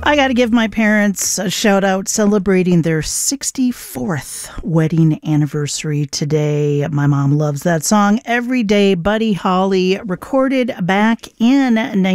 I got to give my parents a shout out celebrating their 64th wedding anniversary today. My mom loves that song every day. Buddy Holly, recorded back in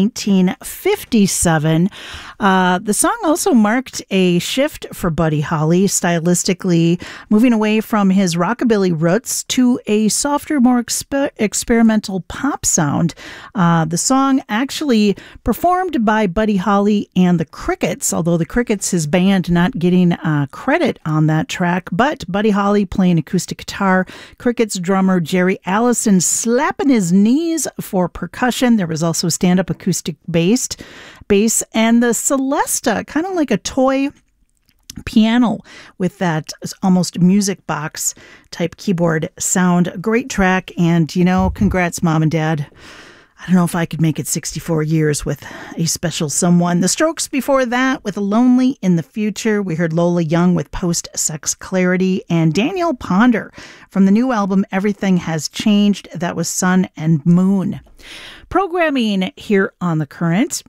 1957. The song also marked a shift for Buddy Holly, stylistically moving away from his rockabilly roots to a softer, more experimental pop sound. The song actually performed by Buddy Holly and the Crickets, although the Crickets, his band, not getting credit on that track, but Buddy Holly playing acoustic guitar, Crickets drummer Jerry Allison slapping his knees for percussion. There was also stand-up acoustic bass, and the Celesta, kind of like a toy piano with that almost music box type keyboard sound. Great track, and congrats, Mom and Dad. I don't know if I could make it 64 years with a special someone. The Strokes before that with Lonely in the Future. We heard Lola Young with Post-Sex Clarity, and Daniel Ponder from the new album Everything Has Changed. That was Sun and Moon. Programming here on The Current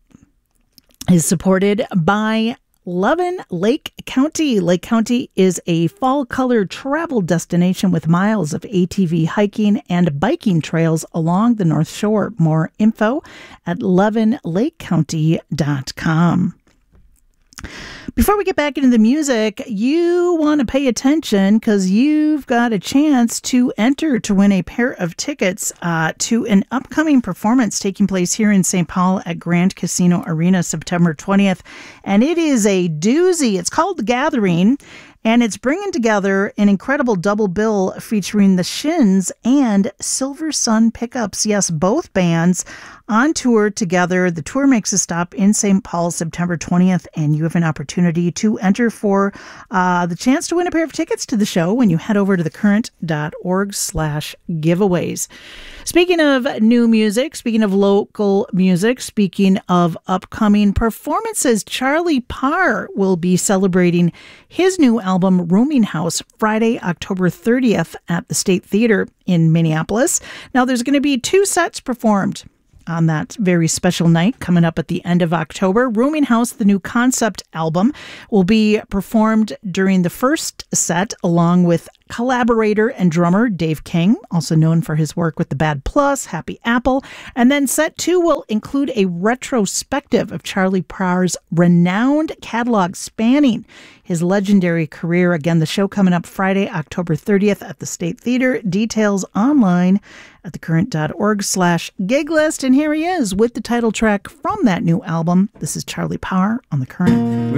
is supported by Lovin' Lake County. Lake County is a fall-colored travel destination with miles of ATV hiking and biking trails along the North Shore. More info at lovinlakecounty.com. Before we get back into the music, you want to pay attention because you've got a chance to enter to win a pair of tickets to an upcoming performance taking place here in St. Paul at Grand Casino Arena September 20th. And it is a doozy. It's called The Gathering, and it's bringing together an incredible double bill featuring the Shins and Silver Sun Pickups. Yes, both bands on tour together. The tour makes a stop in St. Paul September 20th, and you have an opportunity to enter for the chance to win a pair of tickets to the show when you head over to thecurrent.org/giveaways. Speaking of new music, speaking of local music, speaking of upcoming performances, Charlie Parr will be celebrating his new album, Rooming House, Friday, October 30th at the State Theater in Minneapolis. Now, there's going to be 2 sets performed on that very special night coming up at the end of October. Rooming House, the new concept album, will be performed during the first set along with collaborator and drummer Dave King, also known for his work with the Bad Plus, Happy Apple. And then set 2 will include a retrospective of Charlie Parr's renowned catalog spanning his legendary career. Again, the show coming up Friday, October 30th at the State Theater. Details online at thecurrent.org/giglist. And here he is with the title track from that new album. This is Charlie Parr on The Current.